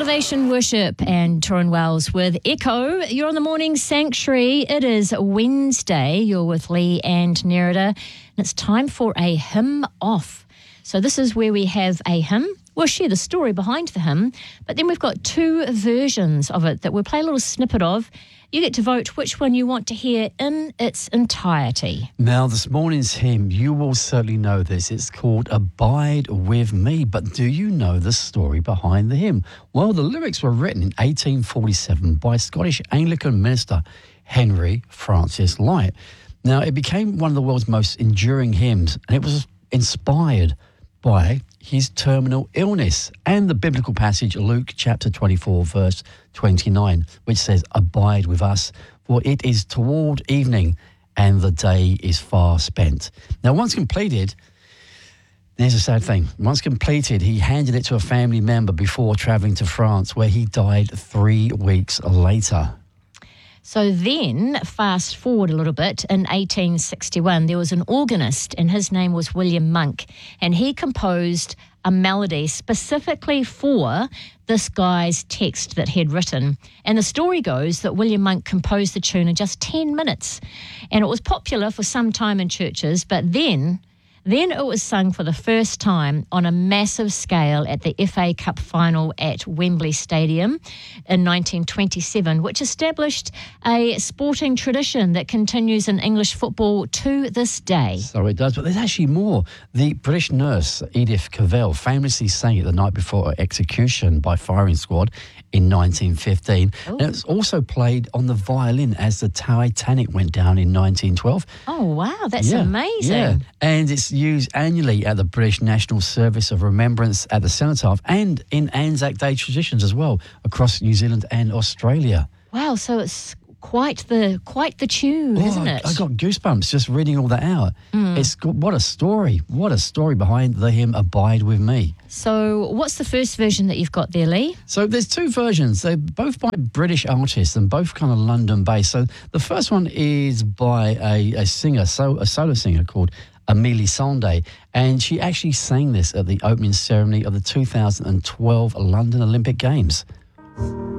Elevation Worship and Torrin Wells with Echo. You're on the Morning Sanctuary. It is Wednesday. You're with Lee and Nerida. And it's time for a hymn off. So this is where we have a hymn. We'll share the story behind the hymn, but then we've got two versions of it that we'll play a little snippet of. You get to vote which one you want to hear in its entirety. Now, this morning's hymn, you will certainly know this. It's called Abide With Me. But do you know the story behind the hymn? Well, the lyrics were written in 1847 by Scottish Anglican minister Henry Francis Lyte. Now, it became one of the world's most enduring hymns, and it was inspired by his terminal illness and the biblical passage Luke chapter 24 verse 29, which says, "Abide with us, for it is toward evening and the day is far spent." Now, once completed, there's a sad thing. Once completed, he handed it to a family member before travelling to France, where he died 3 weeks later. So then, fast forward a little bit, in 1861, there was an organist, and his name was William Monk, and he composed a melody specifically for this guy's text that he'd written. And the story goes that William Monk composed the tune in just 10 minutes, and it was popular for some time in churches, but then it was sung for the first time on a massive scale at the FA Cup final at Wembley Stadium in 1927, which established a sporting tradition that continues in English football to this day. So it does, but there's actually more. The British nurse Edith Cavell famously sang it the night before her execution by firing squad in 1915. Ooh. And it was also played on the violin as the Titanic went down in 1912. Oh, wow, that's amazing. Yeah, and it's used annually at the British National Service of Remembrance at the Cenotaph and in Anzac Day traditions as well across New Zealand and Australia. Wow, so it's quite the tune, isn't it? I got goosebumps just reading all that out. What a story behind the hymn Abide With Me. So what's the first version that you've got there, Lee? So there's two versions. They're both by British artists and both kind of London-based. So the first one is by a solo singer called Amélie Sandé, and she actually sang this at the opening ceremony of the 2012 London Olympic Games.